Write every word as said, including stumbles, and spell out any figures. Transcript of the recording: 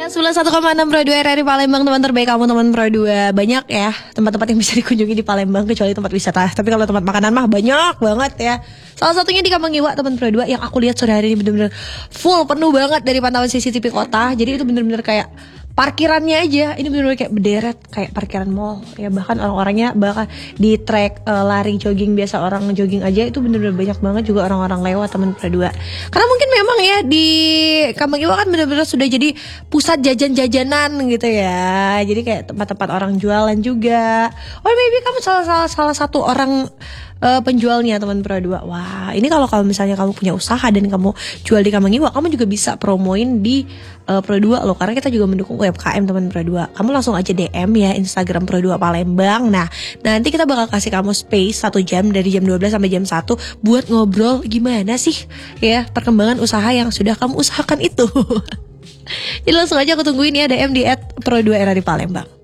sembilan puluh satu koma enam Pro dua R R I Palembang, teman terbaik kamu, teman Pro dua. Banyak ya tempat-tempat yang bisa dikunjungi di Palembang kecuali tempat wisata. Tapi kalau tempat makanan mah banyak banget ya. Salah satunya di Kambang Iwa, teman Pro dua, yang aku lihat sore hari ini bener-bener full, penuh banget dari pantauan C C T V kota. Jadi itu bener-bener kayak parkirannya aja, ini bener-bener kayak berderet kayak parkiran mall ya. Bahkan orang-orangnya bahkan di track uh, lari jogging biasa orang jogging aja itu bener-bener banyak banget juga orang-orang lewat, teman Pro dua. Karena mungkin memang ya di Kambang Iwa kan bener-bener sudah jadi pusat jajan-jajanan gitu ya. Jadi kayak tempat-tempat orang jualan juga. Oh maybe kamu salah salah salah satu orang uh, penjualnya, teman Pro dua. Wah, ini kalau kalau misalnya kamu punya usaha dan kamu jual di Kambang Iwa, kamu juga bisa promoin di uh, Pro dua loh, karena kita juga mendukung U M K M, teman Pro dua. Kamu langsung aja D M ya Instagram Pro dua Palembang. Nah, nanti kita bakal kasih kamu space satu jam dari jam dua belas sampai jam satu buat ngobrol gimana sih ya perkembangan usaha yang sudah kamu usahakan itu. Jadi langsung aja aku tungguin ya D M di et pro dua R R I Palembang.